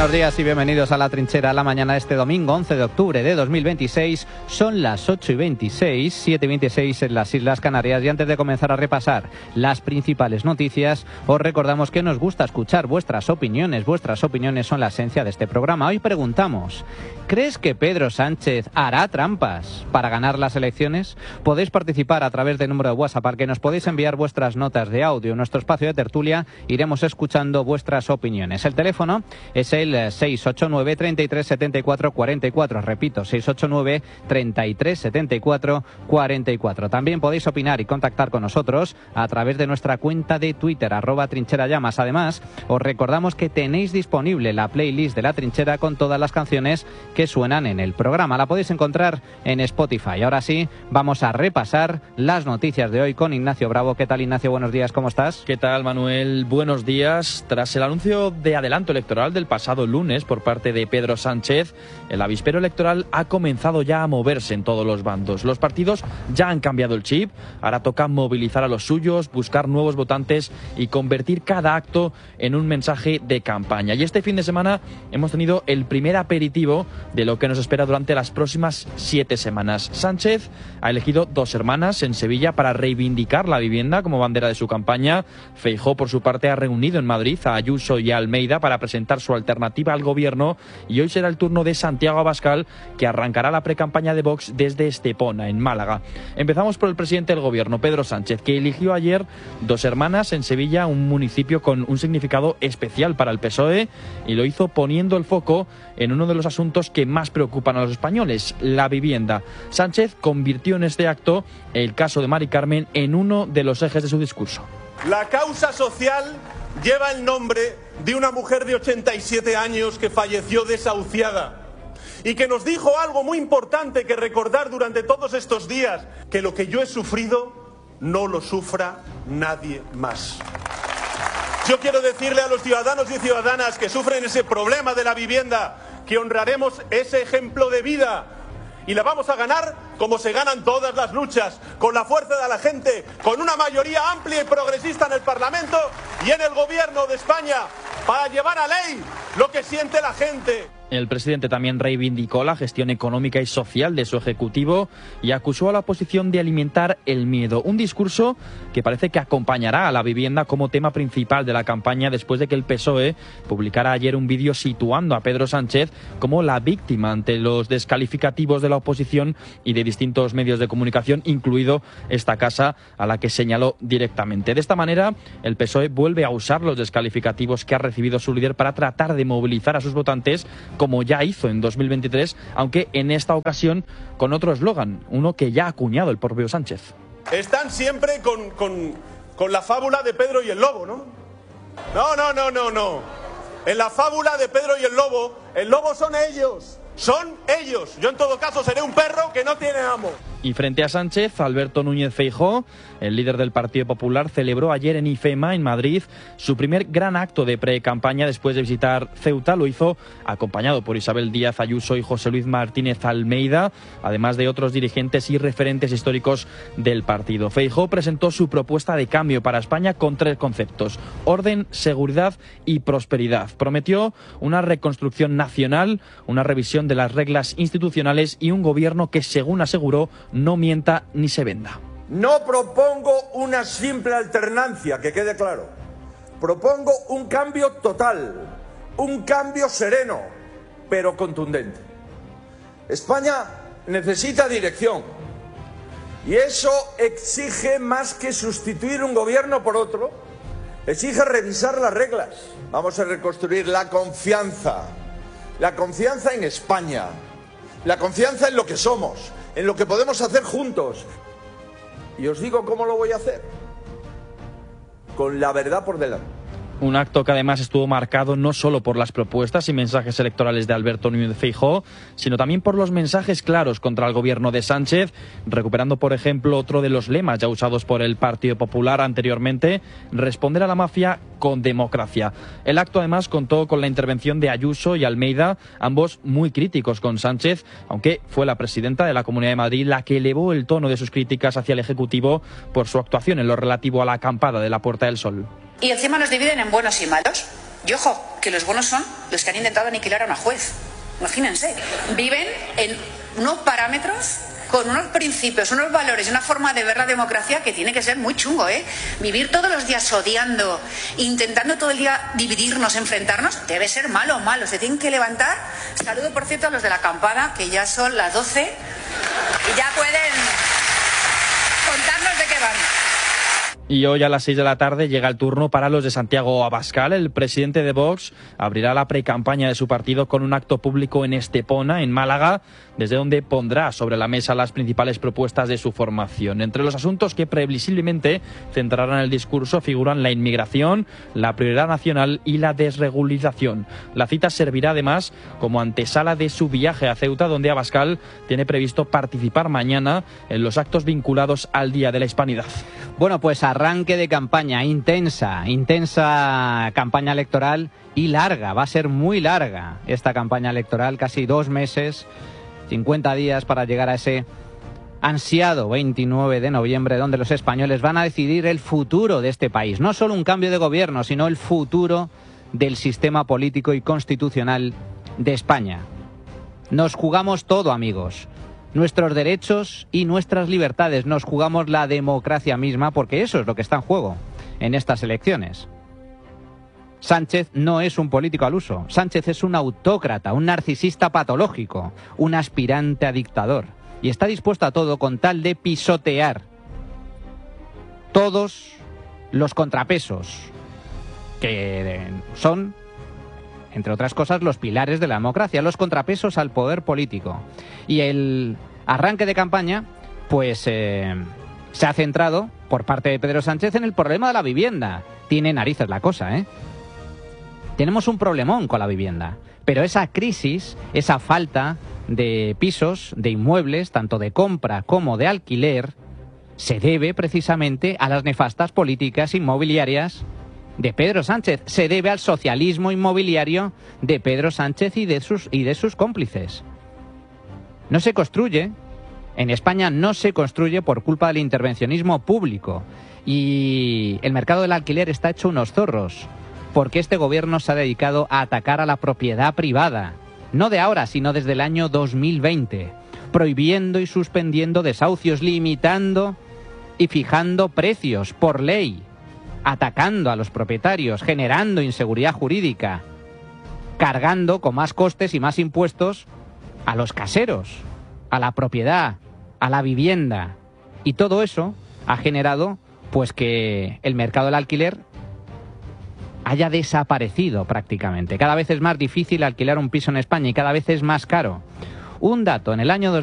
buenos días y bienvenidos a La Trinchera a la mañana de este domingo 11 de octubre de 2026. Son las 8:26, 7:26 en las Islas Canarias, y antes de comenzar a repasar las principales noticias, os recordamos que nos gusta escuchar vuestras opiniones. Vuestras opiniones son la esencia de este programa. Hoy preguntamos: ¿crees que Pedro Sánchez hará trampas para ganar las elecciones? Podéis participar a través del número de WhatsApp al que nos podéis enviar vuestras notas de audio. En nuestro espacio de tertulia iremos escuchando vuestras opiniones. El teléfono es el 689 33 74 44. Repito, 689 33 74 44. También podéis opinar y contactar con nosotros a través de nuestra cuenta de Twitter, @trincherallamas. Además, os recordamos que tenéis disponible la playlist de La Trinchera con todas las canciones que suenan en el programa. La podéis encontrar en Spotify. Ahora sí, vamos a repasar las noticias de hoy con Ignacio Bravo. ¿Qué tal, Ignacio? Buenos días, ¿cómo estás? ¿Qué tal, Manuel? Buenos días. Tras el anuncio de adelanto electoral del pasado lunes por parte de Pedro Sánchez, el avispero electoral ha comenzado ya a moverse en todos los bandos. Los partidos ya han cambiado el chip. Ahora toca movilizar a los suyos, buscar nuevos votantes y convertir cada acto en un mensaje de campaña. Y este fin de semana hemos tenido el primer aperitivo de lo que nos espera durante las próximas 7 semanas. Sánchez ha elegido 2 hermanas en Sevilla para reivindicar la vivienda como bandera de su campaña. Feijóo, por su parte, ha reunido en Madrid a Ayuso y a Almeida para presentar su alternativa al gobierno, y hoy será el turno de Santiago Abascal, que arrancará la precampaña de Vox desde Estepona, en Málaga. Empezamos por el presidente del gobierno, Pedro Sánchez, que eligió ayer 2 hermanas en Sevilla, un municipio con un significado especial para el PSOE, y lo hizo poniendo el foco en uno de los asuntos que más preocupan a los españoles, la vivienda. Sánchez convirtió en este acto el caso de Mari Carmen en uno de los ejes de su discurso. La causa social lleva el nombre de una mujer de 87 años que falleció desahuciada y que nos dijo algo muy importante que recordar durante todos estos días: que lo que yo he sufrido no lo sufra nadie más. Yo quiero decirle a los ciudadanos y ciudadanas que sufren ese problema de la vivienda que honraremos ese ejemplo de vida y la vamos a ganar como se ganan todas las luchas, con la fuerza de la gente, con una mayoría amplia y progresista en el Parlamento y en el Gobierno de España, para llevar a ley lo que siente la gente. El presidente también reivindicó la gestión económica y social de su ejecutivo y acusó a la oposición de alimentar el miedo. Un discurso que parece que acompañará a la vivienda como tema principal de la campaña, después de que el PSOE publicara ayer un vídeo situando a Pedro Sánchez como la víctima ante los descalificativos de la oposición y de distintos medios de comunicación, incluido esta casa, a la que señaló directamente. De esta manera, el PSOE vuelve a usar los descalificativos que ha recibido su líder para tratar de movilizar a sus votantes, como ya hizo en 2023, aunque en esta ocasión con otro eslogan, uno que ya ha acuñado el propio Sánchez. Están siempre con la fábula de Pedro y el lobo, ¿no? No. En la fábula de Pedro y el lobo son ellos. Son ellos. Yo en todo caso seré un perro que no tiene amo. Y frente a Sánchez, Alberto Núñez Feijóo, el líder del Partido Popular, celebró ayer en IFEMA, en Madrid, su primer gran acto de pre-campaña después de visitar Ceuta. Lo hizo acompañado por Isabel Díaz Ayuso y José Luis Martínez Almeida, además de otros dirigentes y referentes históricos del partido. Feijóo presentó su propuesta de cambio para España con 3 conceptos: orden, seguridad y prosperidad. Prometió una reconstrucción nacional, una revisión de las reglas institucionales y un gobierno que, según aseguró, no mienta ni se venda. No propongo una simple alternancia, que quede claro. Propongo un cambio total, un cambio sereno, pero contundente. España necesita dirección, y eso exige más que sustituir un gobierno por otro, exige revisar las reglas. Vamos a reconstruir la confianza en España, la confianza en lo que somos, en lo que podemos hacer juntos. Y os digo cómo lo voy a hacer: con la verdad por delante. Un acto que además estuvo marcado no solo por las propuestas y mensajes electorales de Alberto Núñez Feijóo, sino también por los mensajes claros contra el gobierno de Sánchez, recuperando, por ejemplo, otro de los lemas ya usados por el Partido Popular anteriormente: responder a la mafia con democracia. El acto además contó con la intervención de Ayuso y Almeida, ambos muy críticos con Sánchez, aunque fue la presidenta de la Comunidad de Madrid la que elevó el tono de sus críticas hacia el Ejecutivo por su actuación en lo relativo a la acampada de la Puerta del Sol. Y encima nos dividen en buenos y malos. Y ojo, que los buenos son los que han intentado aniquilar a una juez. Imagínense, viven en unos parámetros, con unos principios, unos valores y una forma de ver la democracia que tiene que ser muy chungo, ¿eh? Vivir todos los días odiando, intentando todo el día dividirnos, enfrentarnos, debe ser malo. Se tienen que levantar. Saludo, por cierto, a los de la acampada, que ya son las 12 y ya pueden contarnos de qué van. Y hoy a las 6 de la tarde llega el turno para los de Santiago Abascal. El presidente de Vox abrirá la precampaña de su partido con un acto público en Estepona, en Málaga, desde donde pondrá sobre la mesa las principales propuestas de su formación. Entre los asuntos que previsiblemente centrarán el discurso figuran la inmigración, la prioridad nacional y la desregularización. La cita servirá además como antesala de su viaje a Ceuta, donde Abascal tiene previsto participar mañana en los actos vinculados al Día de la Hispanidad. Bueno, pues arranque de campaña, intensa campaña electoral y larga, va a ser muy larga esta campaña electoral, casi 2 meses, 50 días para llegar a ese ansiado 29 de noviembre, donde los españoles van a decidir el futuro de este país. No solo un cambio de gobierno, sino el futuro del sistema político y constitucional de España. Nos jugamos todo, amigos. Nuestros derechos y nuestras libertades, nos jugamos la democracia misma, porque eso es lo que está en juego en estas elecciones. Sánchez no es un político al uso. Sánchez es un autócrata, un narcisista patológico, un aspirante a dictador. Y está dispuesto a todo con tal de pisotear todos los contrapesos que son, entre otras cosas, los pilares de la democracia, los contrapesos al poder político. Y el arranque de campaña, pues se ha centrado, por parte de Pedro Sánchez, en el problema de la vivienda. Tiene narices la cosa, ¿eh? Tenemos un problemón con la vivienda, pero esa crisis, esa falta de pisos, de inmuebles, tanto de compra como de alquiler, se debe precisamente a las nefastas políticas inmobiliarias de Pedro Sánchez, se debe al socialismo inmobiliario de Pedro Sánchez y de sus cómplices. No se construye, en España no se construye por culpa del intervencionismo público, y el mercado del alquiler está hecho unos zorros, porque este gobierno se ha dedicado a atacar a la propiedad privada, no de ahora, sino desde el año 2020, prohibiendo y suspendiendo desahucios, limitando y fijando precios por ley, atacando a los propietarios, generando inseguridad jurídica, cargando con más costes y más impuestos a los caseros, a la propiedad, a la vivienda. Y todo eso ha generado pues que el mercado del alquiler haya desaparecido prácticamente. Cada vez es más difícil alquilar un piso en España y cada vez es más caro. Un dato, en el año